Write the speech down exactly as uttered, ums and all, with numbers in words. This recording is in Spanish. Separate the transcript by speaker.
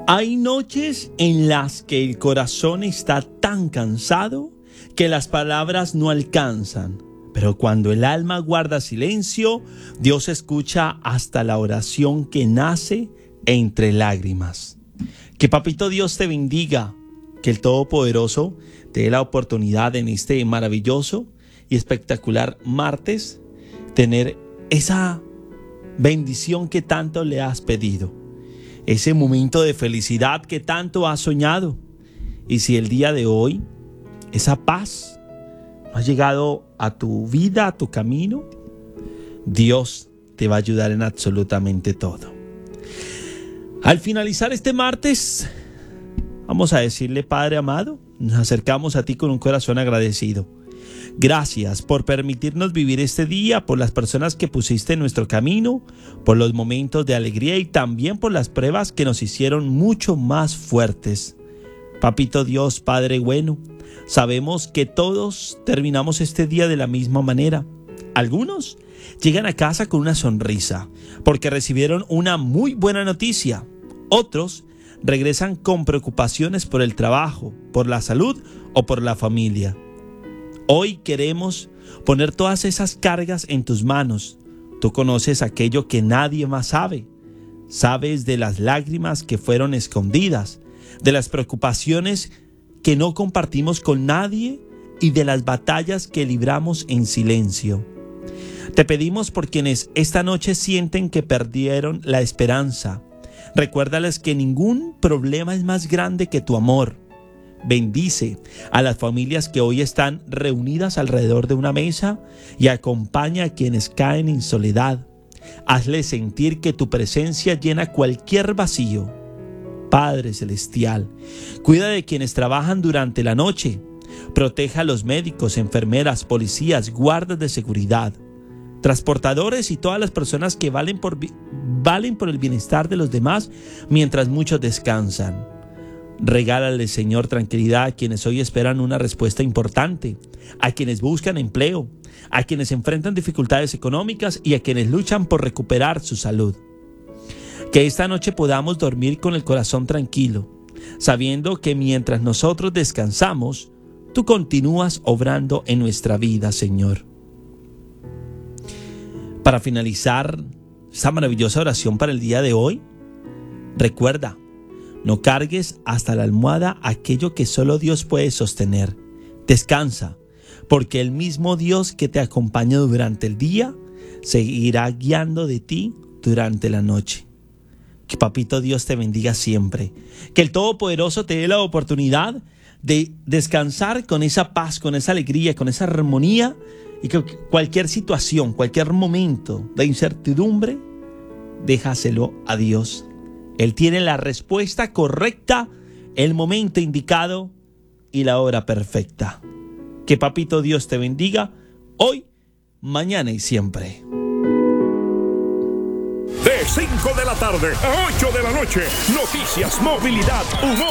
Speaker 1: Hay noches en las que el corazón está tan cansado que las palabras no alcanzan. Pero cuando el alma guarda silencio, Dios escucha hasta la oración que nace entre lágrimas. Que Papito Dios te bendiga, que el Todopoderoso te dé la oportunidad en este maravilloso y espectacular martes tener esa bendición que tanto le has pedido, ese momento de felicidad que tanto has soñado. Y si el día de hoy esa paz no ha llegado a tu vida, a tu camino, Dios te va a ayudar en absolutamente todo. Al finalizar este martes, vamos a decirle: Padre amado, nos acercamos a ti con un corazón agradecido. Gracias por permitirnos vivir este día, por las personas que pusiste en nuestro camino, por los momentos de alegría y también por las pruebas que nos hicieron mucho más fuertes. Papito Dios, Padre bueno, sabemos que todos terminamos este día de la misma manera. Algunos llegan a casa con una sonrisa porque recibieron una muy buena noticia. Otros regresan con preocupaciones por el trabajo, por la salud o por la familia. Hoy queremos poner todas esas cargas en tus manos. Tú conoces aquello que nadie más sabe. Sabes de las lágrimas que fueron escondidas, de las preocupaciones que no compartimos con nadie y de las batallas que libramos en silencio. Te pedimos por quienes esta noche sienten que perdieron la esperanza. Recuérdales que ningún problema es más grande que tu amor. Bendice a las familias que hoy están reunidas alrededor de una mesa y acompaña a quienes caen en soledad. Hazles sentir que tu presencia llena cualquier vacío. Padre Celestial, cuida de quienes trabajan durante la noche. Proteja a los médicos, enfermeras, policías, guardas de seguridad, transportadores y todas las personas que valen por, valen por el bienestar de los demás mientras muchos descansan. Regálale, Señor, tranquilidad a quienes hoy esperan una respuesta importante, a quienes buscan empleo, a quienes enfrentan dificultades económicas y a quienes luchan por recuperar su salud. Que esta noche podamos dormir con el corazón tranquilo, sabiendo que mientras nosotros descansamos, tú continúas obrando en nuestra vida, Señor. Para finalizar esta maravillosa oración para el día de hoy, recuerda: no cargues hasta la almohada aquello que solo Dios puede sostener. Descansa, porque el mismo Dios que te acompaña durante el día seguirá guiando de ti durante la noche. Que Papito Dios te bendiga siempre. Que el Todopoderoso te dé la oportunidad de descansar con esa paz, con esa alegría, con esa armonía, y que cualquier situación, cualquier momento de incertidumbre, déjaselo a Dios. Él tiene la respuesta correcta, el momento indicado y la hora perfecta. Que Papito Dios te bendiga hoy, mañana y siempre.
Speaker 2: De cinco de la tarde a ocho de la noche, noticias, movilidad, humor.